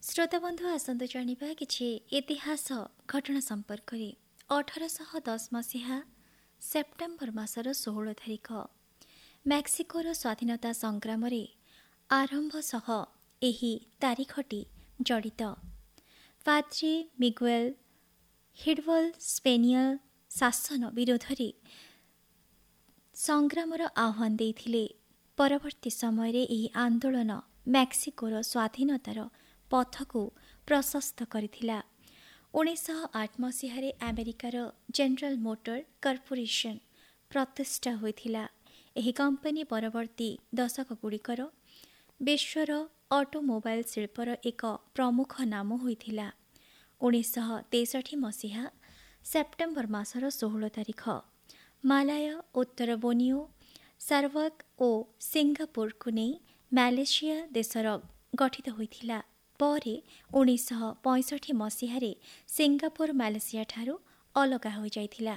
ଶ୍ରୋତାବନ୍ଧୁ ଆସନ୍ତୁ ଜାଣିବା କିଛି ଇତିହାସ ଘଟଣା ସମ୍ପର୍କରେ। 1810 ମସିହା ସେପ୍ଟେମ୍ବର ମାସର 16 ତାରିଖ ମେକ୍ସିକୋର ସ୍ୱାଧୀନତା ସଂଗ୍ରାମରେ ଆରମ୍ଭ ସହ ଏହି ତାରିଖଟି ଜଡ଼ିତ। ପାଦ୍ରେ ମିଗୁଏଲ ହିଡ୍ୱଲ ସ୍ପେନିୟଲ ଶାସନ ବିରୋଧରେ ସଂଗ୍ରାମର ଆହ୍ୱାନ ଦେଇଥିଲେ। ପରବର୍ତ୍ତୀ ସମୟରେ ଏହି ଆନ୍ଦୋଳନ ମେକ୍ସିକୋର ସ୍ୱାଧୀନତାର ପଥକୁ ପ୍ରଶସ୍ତ କରିଥିଲା। 1908 ମସିହାରେ ଆମେରିକାର ଜେନେରାଲ ମୋଟର କର୍ପୋରେସନ ପ୍ରତିଷ୍ଠା ହୋଇଥିଲା। ଏହି କମ୍ପାନୀ ପରବର୍ତ୍ତୀ ଦଶକଗୁଡ଼ିକର ବିଶ୍ୱର ଅଟୋମୋବାଇଲ ଶିଳ୍ପର ଏକ ପ୍ରମୁଖ ନାମ ହୋଇଥିଲା। 1963 ମସିହା ସେପ୍ଟେମ୍ବର ମାସର 16 ତାରିଖ ମାଲାୟ, ଉତ୍ତର ବୋର୍ନିଓ, ସାରାୱାକ ଓ ସିଙ୍ଗାପୁରକୁ ନେଇ ମାଲେସିଆ ଦେଶର ଗଠିତ ହୋଇଥିଲା। ପରେ 1965 ମସିହାରେ ସିଙ୍ଗାପୁର ମାଲେସିଆଠାରୁ ଅଲଗା ହୋଇଯାଇଥିଲା।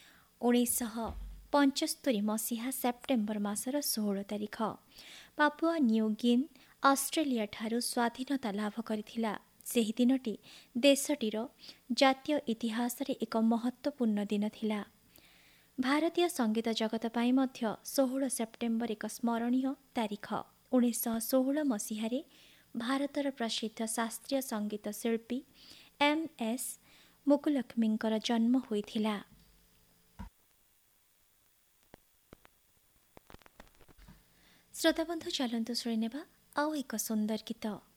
1975 ମସିହା ସେପ୍ଟେମ୍ବର ମାସର 16 ତାରିଖ ପାପୁଆ ନ୍ୟୁ ଗିନି ଅଷ୍ଟ୍ରେଲିଆଠାରୁ ସ୍ୱାଧୀନତା ଲାଭ କରିଥିଲା। ସେହି ଦିନଟି ଦେଶଟିର ଜାତୀୟ ଇତିହାସରେ ଏକ ମହତ୍ତ୍ୱପୂର୍ଣ୍ଣ ଦିନ ଥିଲା। ଭାରତୀୟ ସଙ୍ଗୀତ ଜଗତ ପାଇଁ ମଧ୍ୟ 16 ସେପ୍ଟେମ୍ବର ଏକ ସ୍ମରଣୀୟ ତାରିଖ। 1916 ମସିହାରେ ଭାରତର ପ୍ରସିଦ୍ଧ ଶାସ୍ତ୍ରୀୟ ସଙ୍ଗୀତ ଶିଳ୍ପୀ ଏମ୍.ଏସ୍. ମୁକୁଲକ୍ଷ୍ମୀଙ୍କର ଜନ୍ମ ହୋଇଥିଲା। ଶ୍ରୋତାବନ୍ଧୁ ଚାଲନ୍ତୁ ଶୁଣିନେବା ଆଉ ଏକ ସୁନ୍ଦର ଗୀତ।